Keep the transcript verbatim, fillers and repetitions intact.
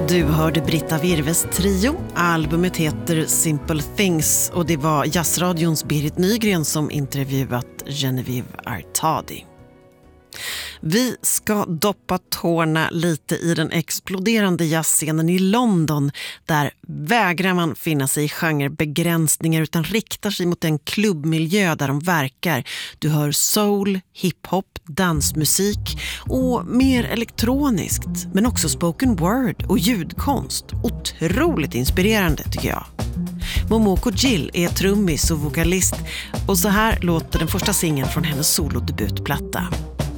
Du hörde Britta Virves trio. Albumet heter Simple Things och det var Jazzradions Berit Nygren som intervjuat Genevieve Artadi. Vi ska doppa tårna lite i den exploderande jazzscenen i London. Där vägrar man finna sig i genrebegränsningar utan riktar sig mot den klubbmiljö där de verkar. Du hör soul, hiphop, dansmusik och mer elektroniskt, men också spoken word och ljudkonst. Otroligt inspirerande tycker jag. Momoko Gill är trummis och vokalist och så här låter den första singeln från hennes solodebutplatta.